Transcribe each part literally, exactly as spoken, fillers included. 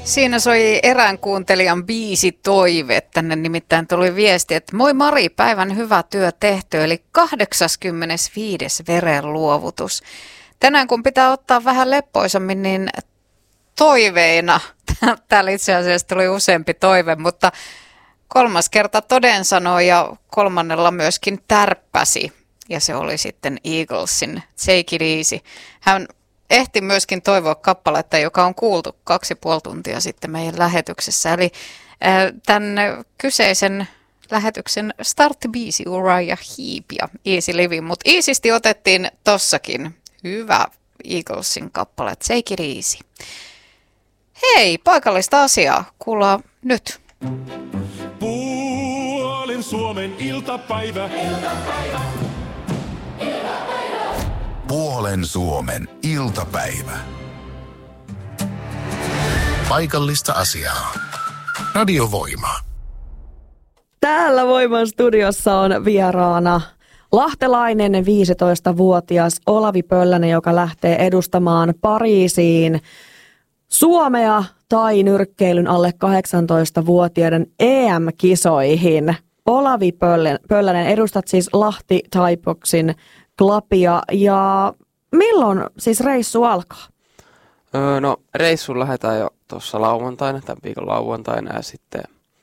Siinä soi erään kuuntelijan biisi toive. Tänne nimittäin tuli viesti, että moi Mari, päivän hyvä työ tehty, eli kahdeksaskymmenesviides verenluovutus. Tänään kun pitää ottaa vähän leppoisammin, niin toiveina, täällä itse asiassa tuli useampi toive, mutta kolmas kerta toden sanoi ja kolmannella myöskin tärppäsi. Ja se oli sitten Eaglesin Take It Easy. Hän ehti myöskin toivoa kappaletta, joka on kuultu kaksi puoli tuntia sitten meidän lähetyksessä. Eli äh, tämän kyseisen lähetyksen starttibiisi Uriah Heep ja Easy Living. Mutta Easysti otettiin tossakin hyvä Eaglesin kappale Take It Easy. Hei, paikallista asiaa kuullaan nyt. Puolen Suomen iltapäivä. Iltapäivä. Puolen Suomen iltapäivä. Paikallista asiaa. Radiovoima. Täällä Voiman studiossa on vieraana lahtelainen viisitoistavuotias Olavi Pöllänen, joka lähtee edustamaan Pariisiin Suomea tai nyrkkeilyn alle kahdeksantoistavuotiaiden E M-kisoihin. Olavi Pöllänen, edustat siis Lahti Thai-Boxin klubia, ja milloin siis reissu alkaa? Öö, no reissuun lähdetään jo tuossa lauantaina, tämän viikon lauantaina, ja sitten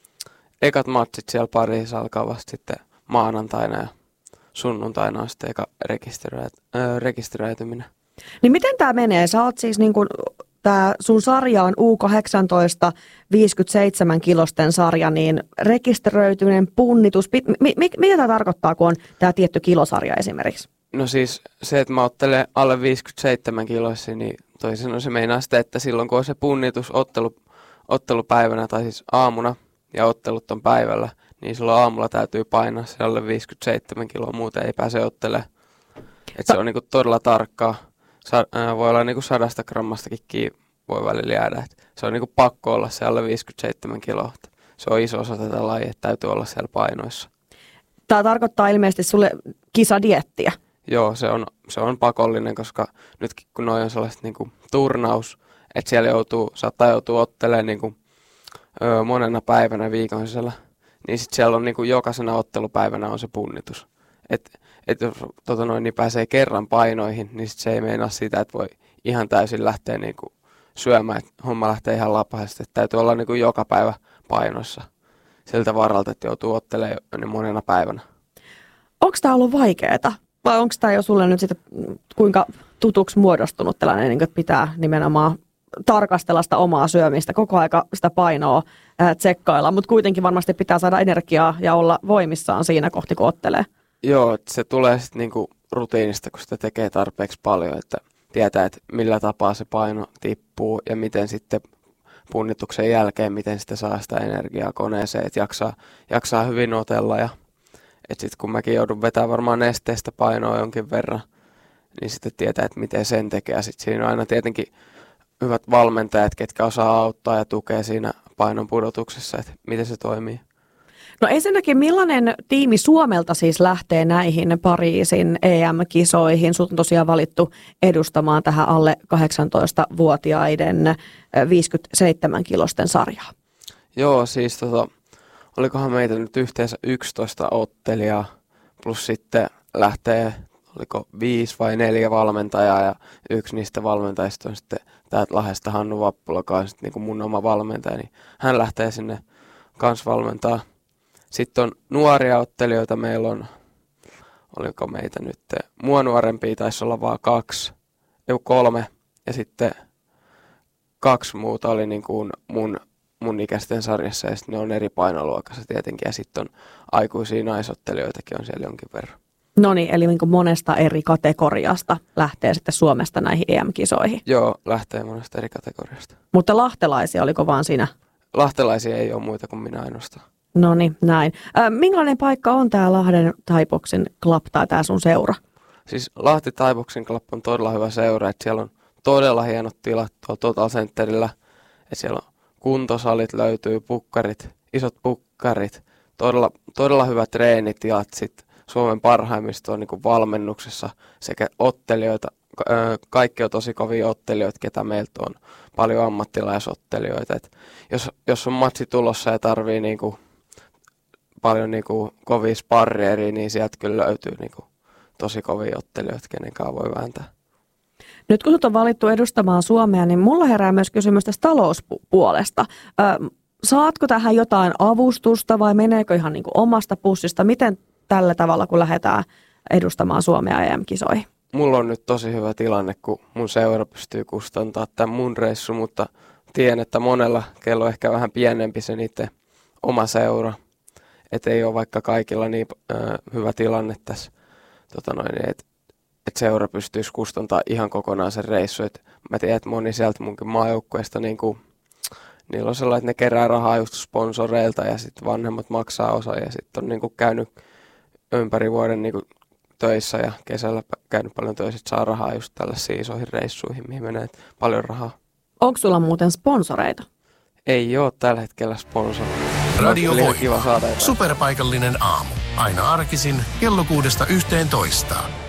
ekat matsit siellä Pariisissa alkaa vasta sitten maanantaina ja sunnuntaina on sitten eka rekisteröit, öö, rekisteröityminen. Niin miten tämä menee? Sä oot siis niin kuin, tää sun sarja on U kahdeksantoista viisikymmentäseitsemän kilosten sarja, niin rekisteröityminen, punnitus, mi, mi, mi, mitä tämä tarkoittaa, kun on tämä tietty kilosarja esimerkiksi? No siis se, että mä ottelen alle viisikymmentäseitsemän kiloissa, niin toisin sanoen se meinaa sitä, että silloin kun on se punnitus ottelu, ottelupäivänä tai siis aamuna ja ottelut on päivällä, niin silloin aamulla täytyy painaa se alle viisikymmentäseitsemän kiloa, muuten ei pääse ottelemaan. Että se on niinku todella tarkkaa. Sa- äh, voi olla niinku sadasta grammastakin kiinni, voi välillä jäädä. Et se on niinku pakko olla se alle viisikymmentäseitsemän kiloa. Se on iso osa tätä lajia, että täytyy olla siellä painoissa. Tämä tarkoittaa ilmeisesti sulle kisadiettiä. Joo, se on, se on pakollinen, koska nyt kun noi on sellaiset niinku turnaus, että siellä joutuu, saattaa joutua ottelemaan niinku, ö, monena päivänä viikon sisällä, niin sitten siellä on niinku jokaisena ottelupäivänä on se punnitus. Että et jos tota noin, niin pääsee kerran painoihin, niin sit se ei meinaa sitä, että voi ihan täysin lähteä niinku syömään, että homma lähtee ihan lapahesti. Että täytyy olla niinku joka päivä painoissa siltä varalta, että joutuu ottelemaan niin monena päivänä. Onko tämä ollut vaikeaa? Vai onko tämä jo sulle nyt sitten kuinka tutuksi muodostunut tällainen, niin että pitää nimenomaan tarkastella sitä omaa syömistä, koko aika sitä painoa ää, tsekkailla, mutta kuitenkin varmasti pitää saada energiaa ja olla voimissaan siinä kohti, kun ottelee. Joo, että se tulee sitten niinku rutiinista, kun sitä tekee tarpeeksi paljon, että tietää, että millä tapaa se paino tippuu ja miten sitten punnituksen jälkeen, miten sitä saa sitä energiaa koneeseen, että jaksaa, jaksaa hyvin otella. Ja että sitten kun mäkin joudun vetämään varmaan nesteestä painoa jonkin verran, niin sitten tietää, että miten sen tekee. Sitten siinä on aina tietenkin hyvät valmentajat, ketkä osaa auttaa ja tukea siinä painon pudotuksessa, että miten se toimii. No ensinnäkin, millainen tiimi Suomelta siis lähtee näihin Pariisin E M-kisoihin? Sut on tosiaan valittu edustamaan tähän alle kahdeksantoistavuotiaiden viisikymmentäseitsemän kilosten sarjaa. Joo, siis tota, olikohan meitä nyt yhteensä yksitoista ottelijaa, plus sitten lähtee, oliko viisi vai neljä valmentajaa, ja yksi niistä valmentajista on sitten täältä Lahdesta Hannu Vappula, joka on sitten niin kuin mun oma valmentaja, niin hän lähtee sinne kans valmentaa. Sitten on nuoria ottelijoita, meillä on, oliko meitä nyt, mua nuorempia taisi olla vaan kaksi, ei kolme, ja sitten kaksi muuta oli niin kuin mun, mun ikäisten sarjassa, ja sitten ne on eri painoluokassa tietenkin, ja sitten on aikuisia naisottelijoitakin on siellä jonkin verran. No niin, eli niin kuin monesta eri kategoriasta lähtee sitten Suomesta näihin E M-kisoihin. Joo, lähtee monesta eri kategoriasta. Mutta lahtelaisia oliko vaan siinä? Lahtelaisia ei ole muita kuin minä ainoastaan. No niin, näin. Äh, minkälainen paikka on tämä Lahden Thai-Boxin club tai tämä sun seura? Siis Lahti Thai-Boxin club on todella hyvä seura, että siellä on todella hienot tilat tuolla Total Centerillä. Että siellä on kuntosalit, löytyy pukkarit, isot pukkarit, todella, todella hyvät treenitilat, sitten Suomen parhaimmista on niin kuin valmennuksessa sekä ottelijoita. Kaikki on tosi kovia ottelijoita, ketä meiltä on paljon ammattilaisottelijoita. Et jos, jos on matsi tulossa ja tarvii niin kuin paljon niin kuin kovia sparrieria, niin sieltä kyllä löytyy niin kuin tosi kovia ottelijoita, kenen kanssa voi vääntää. Nyt kun sut on valittu edustamaan Suomea, niin mulla herää myös kysymys tästä talouspuolesta. Ö, saatko tähän jotain avustusta vai meneekö ihan niin kuin omasta pussista? Miten tällä tavalla, kun lähdetään edustamaan Suomea E M-kisoihin? Mulla on nyt tosi hyvä tilanne, kun mun seura pystyy kustantamaan tämän mun reissu, mutta tiedän, että monella kello ehkä vähän pienempi se niiden oma seura. Että ei ole vaikka kaikilla niin äh, hyvä tilanne tässä, tota noin, että et seura pystyisi kustantamaan ihan kokonaan sen reissu. Et mä tiedän, että moni sieltä munkin maajoukkueesta, niinku, niillä on sellainen, että ne kerää rahaa just sponsoreilta ja sitten vanhemmat maksaa osa ja sitten on niinku käynyt ympäri vuoden niinku töissä ja kesällä käynyt paljon töissä, että saa rahaa just tällaisiin isoihin reissuihin, mihin menee paljon rahaa. Onko sulla muuten sponsoreita? Ei ole tällä hetkellä sponsoreita. Radio Voima. Voima. Superpaikallinen aamu. Aina arkisin kello kuudesta yhteentoista.